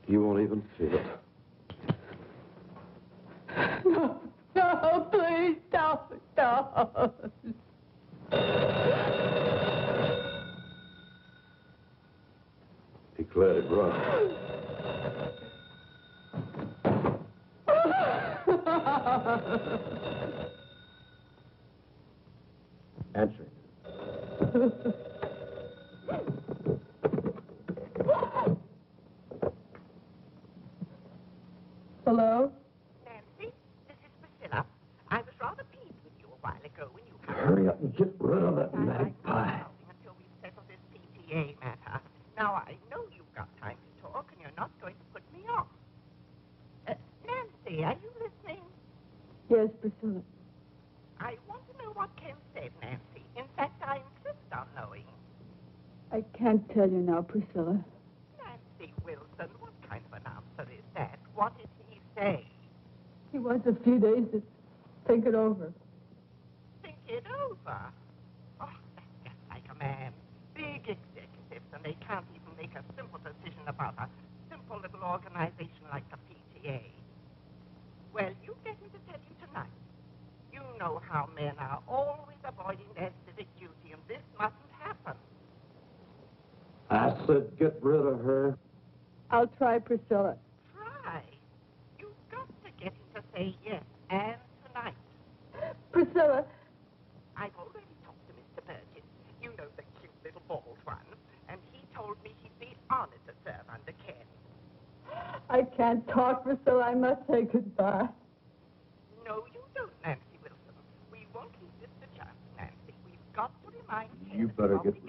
You won't even feel it. No, no, please don't. Declare it wrong. Answer it. Hello? Nancy, this is Priscilla. I was rather peeved with you a while ago when you... Hurry up and get rid of that I'm magpie. until we've settled this PTA matter. Now, I know you've got time to talk, and you're not going to put me off. Nancy, are you listening? Yes, Priscilla. I want to know what Ken said, Nancy. In fact, I insist on knowing. I can't tell you now, Priscilla. Nancy Wilson, what kind of an answer is that? What did he say? He wants a few days to think it over. Think it over. Oh, that's just like a man. Big executives, and they can't even make a simple decision about a simple little organization like the PTA. Well, you get him to tell you tonight. You know how men are always avoiding their civic duty, and this mustn't happen. I said get rid of her. I'll try, Priscilla. Try. You've got to get him to say yes, and tonight. Priscilla, I've already talked to Mr. Burgess. You know, the cute little bald one. And he told me he'd be honored to serve under Ken. I can't talk, Priscilla. I must say goodbye. No, you don't, Nancy Wilson. We won't leave this to chance, Nancy. We've got to remind Ken. You better get